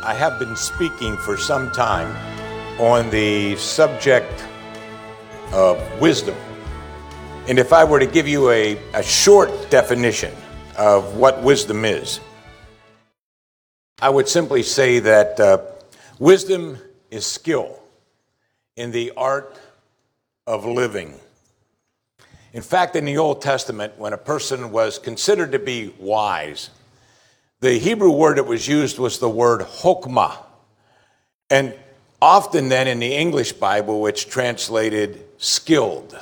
I have been speaking for some time on the subject of wisdom. And if I were to give you a short definition of what wisdom is, I would simply say that wisdom is skill in the art of living. In fact, in the Old Testament, when a person was considered to be wise, the Hebrew word that was used was the word chokmah. And often then in the English Bible, it's translated skilled.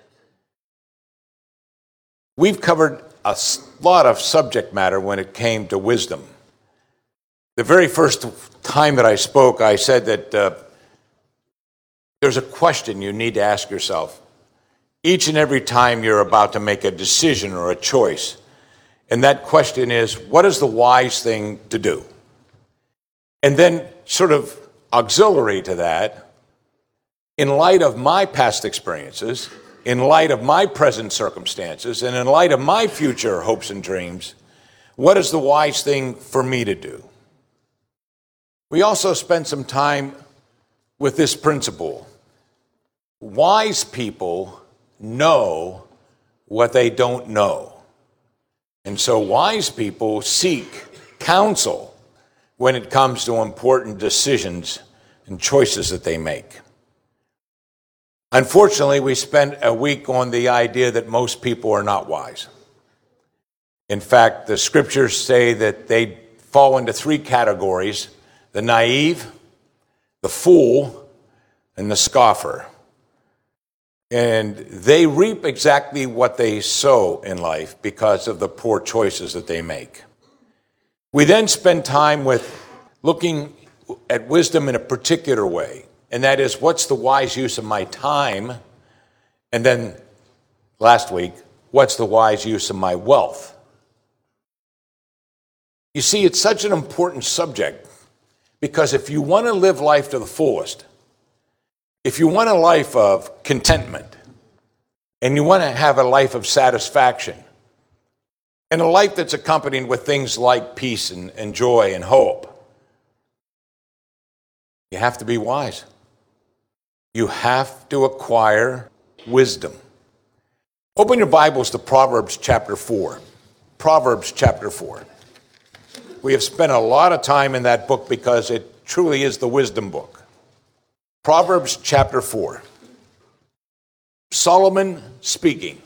We've covered a lot of subject matter when it came to wisdom. The very first time that I spoke, I said that there's a question you need to ask yourself each and every time you're about to make a decision or a choice. And that question is, what is the wise thing to do? And then sort of auxiliary to that, in light of my past experiences, in light of my present circumstances, and in light of my future hopes and dreams, what is the wise thing for me to do? We also spent some time with this principle. Wise people know what they don't know. And so wise people seek counsel when it comes to important decisions and choices that they make. Unfortunately, we spent a week on the idea that most people are not wise. In fact, the scriptures say that they fall into three categories: the naive, the fool, and the scoffer. And they reap exactly what they sow in life because of the poor choices that they make. We then spend time with looking at wisdom in a particular way, and that is, what's the wise use of my time? And then last week, what's the wise use of my wealth? You see, it's such an important subject because if you want to live life to the fullest, if you want a life of contentment, and you want to have a life of satisfaction, and a life that's accompanied with things like peace and joy and hope, you have to be wise. You have to acquire wisdom. Open your Bibles to Proverbs chapter 4. Proverbs chapter 4. We have spent a lot of time in that book because it truly is the wisdom book. Proverbs chapter 4. Solomon speaking.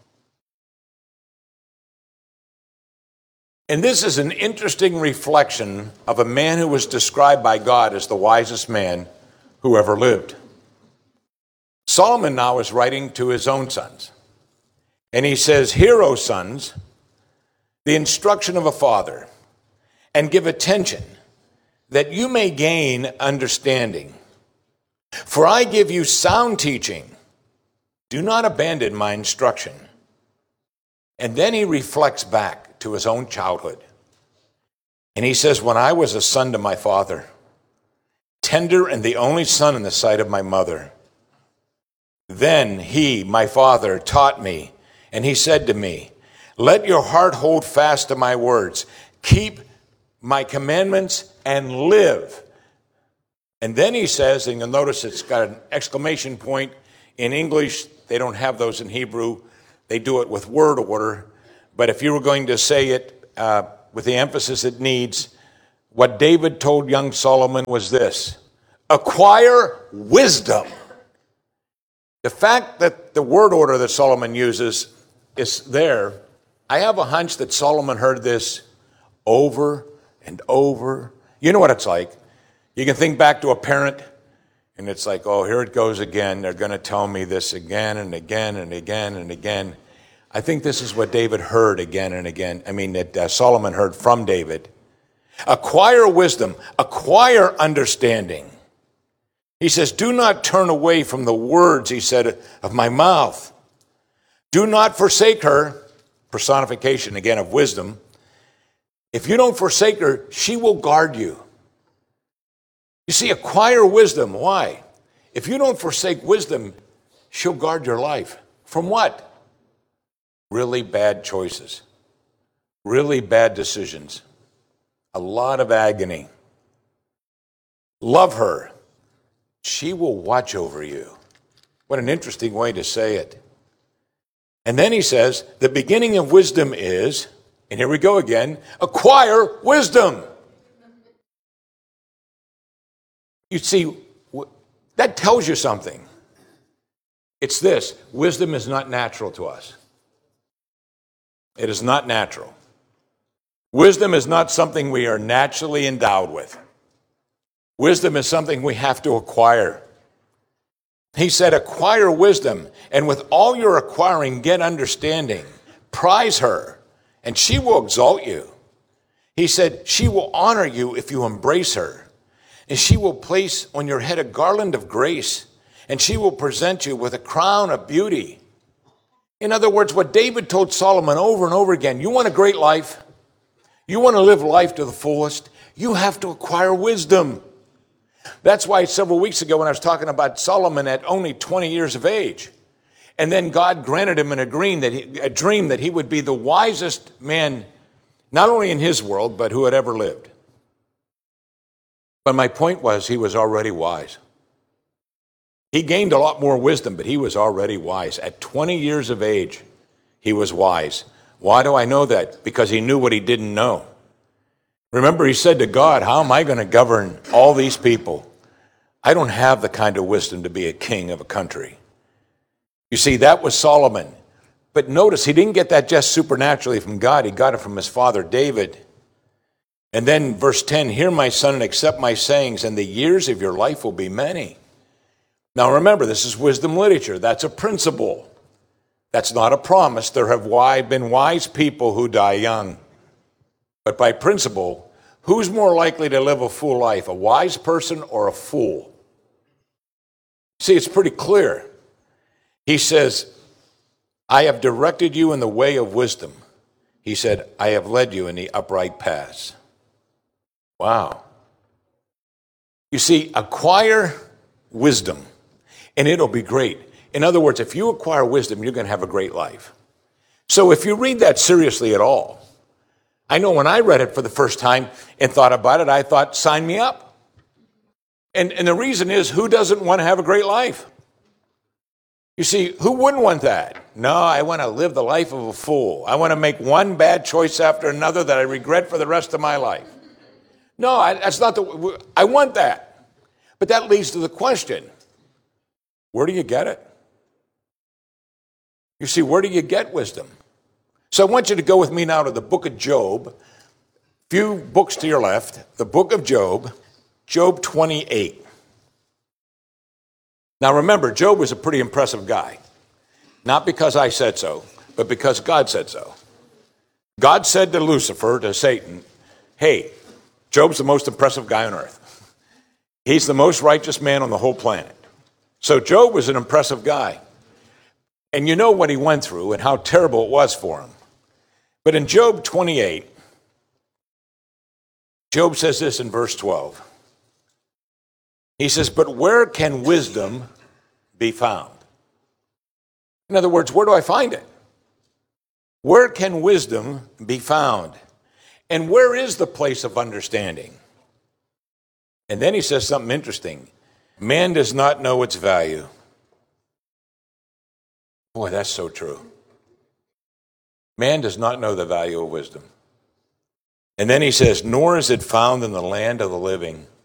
And this is an interesting reflection of a man who was described by God as the wisest man who ever lived. Solomon now is writing to his own sons. And he says, "Hear, O sons, the instruction of a father, and give attention, that you may gain understanding. For I give you sound teaching. Do not abandon my instruction." And then he reflects back to his own childhood. And he says, "When I was a son to my father, tender and the only son in the sight of my mother, then he, my father, taught me, and he said to me, let your heart hold fast to my words. Keep my commandments and live." And then he says, and you'll notice it's got an exclamation point. In English, they don't have those in Hebrew. They do it with word order. But if you were going to say it with the emphasis it needs, what David told young Solomon was this: acquire wisdom. The fact that the word order that Solomon uses is there, I have a hunch that Solomon heard this over and over. You know what it's like. You can think back to a parent, and it's like, oh, here it goes again. They're going to tell me this again and again and again and again. I think this is what David heard again and again. That Solomon heard from David. Acquire wisdom, acquire understanding. He says, do not turn away from the words, he said, of my mouth. Do not forsake her, personification again of wisdom. If you don't forsake her, she will guard you. You see, acquire wisdom. Why? If you don't forsake wisdom, she'll guard your life. From what? Really bad choices. Really bad decisions. A lot of agony. Love her. She will watch over you. What an interesting way to say it. And then he says, the beginning of wisdom is, and here we go again, acquire wisdom. You see, that tells you something. It's this: wisdom is not natural to us. It is not natural. Wisdom is not something we are naturally endowed with. Wisdom is something we have to acquire. He said, acquire wisdom, and with all your acquiring, get understanding. Prize her, and she will exalt you. He said, she will honor you if you embrace her, and she will place on your head a garland of grace, and she will present you with a crown of beauty. In other words, what David told Solomon over and over again, you want a great life? You want to live life to the fullest? You have to acquire wisdom. That's why several weeks ago when I was talking about Solomon at only 20 years of age, and then God granted him a dream that he would be the wisest man, not only in his world, but who had ever lived. But my point was, he was already wise. He gained a lot more wisdom, but he was already wise. At 20 years of age, he was wise. Why do I know that? Because he knew what he didn't know. Remember, he said to God, how am I going to govern all these people? I don't have the kind of wisdom to be a king of a country. You see, that was Solomon. But notice, he didn't get that just supernaturally from God. He got it from his father David. And then verse 10, hear my son and accept my sayings, and the years of your life will be many. Now remember, this is wisdom literature. That's a principle. That's not a promise. There have been wise people who die young. But by principle, who's more likely to live a full life, a wise person or a fool? See, it's pretty clear. He says, I have directed you in the way of wisdom. He said, I have led you in the upright paths. Wow. You see, acquire wisdom, and it'll be great. In other words, if you acquire wisdom, you're going to have a great life. So if you read that seriously at all, I know when I read it for the first time and thought about it, I thought, sign me up. And the reason is, who doesn't want to have a great life? You see, who wouldn't want that? No, I want to live the life of a fool. I want to make one bad choice after another that I regret for the rest of my life. No, that's not I want that. But that leads to the question, where do you get it? You see, where do you get wisdom? So I want you to go with me now to the book of Job. Few books to your left, the book of Job, Job 28. Now remember, Job was a pretty impressive guy. Not because I said so, but because God said so. God said to Lucifer, to Satan, hey, Job's the most impressive guy on earth. He's the most righteous man on the whole planet. So Job was an impressive guy. And you know what he went through and how terrible it was for him. But in Job 28, Job says this in verse 12. He says, but where can wisdom be found? In other words, where do I find it? Where can wisdom be found? And where is the place of understanding? And then he says something interesting. Man does not know its value. Boy, that's so true. Man does not know the value of wisdom. And then he says, nor is it found in the land of the living.